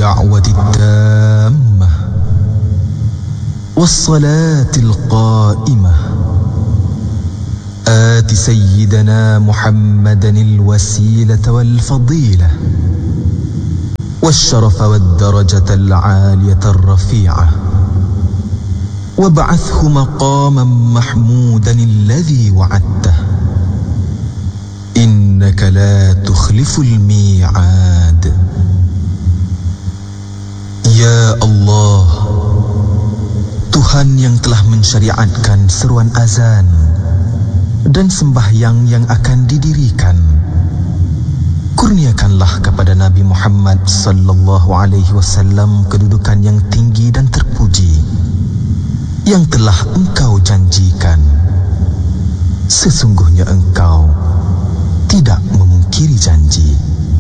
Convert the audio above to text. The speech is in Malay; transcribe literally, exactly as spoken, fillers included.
الدعوة التامة والصلاة القائمة آت سيدنا محمدا الوسيلة والفضيلة والشرف والدرجة العالية الرفيعة وابعثه مقاما محمودا الذي وعدته إنك لا تخلف الميعاد. Ya Allah, Tuhan yang telah mensyariatkan seruan azan dan sembahyang yang akan didirikan, kurniakanlah kepada Nabi Muhammad sallallahu alaihi wasallam kedudukan yang tinggi dan terpuji yang telah Engkau janjikan. Sesungguhnya Engkau tidak memungkiri janji.